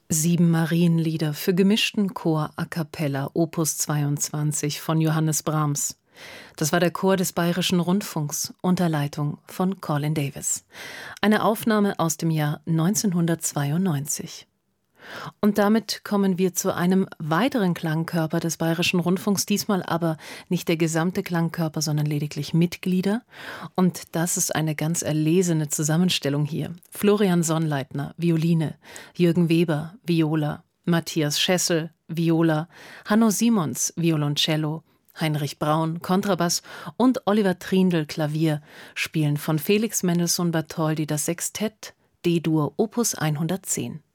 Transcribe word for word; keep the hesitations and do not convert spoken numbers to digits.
Sieben Marienlieder für gemischten Chor a cappella Opus zweiundzwanzig von Johannes Brahms. Das war der Chor des Bayerischen Rundfunks unter Leitung von Colin Davis. Eine Aufnahme aus dem Jahr neunzehnhundertzweiundneunzig. Und damit kommen wir zu einem weiteren Klangkörper des Bayerischen Rundfunks, diesmal aber nicht der gesamte Klangkörper, sondern lediglich Mitglieder. Und das ist eine ganz erlesene Zusammenstellung hier. Florian Sonnleitner, Violine, Jürgen Weber, Viola, Matthias Schessel, Viola, Hanno Simons, Violoncello, Heinrich Braun, Kontrabass und Oliver Trindl, Klavier, spielen von Felix Mendelssohn Bartholdy das Sextett D-Dur Opus hundertzehn.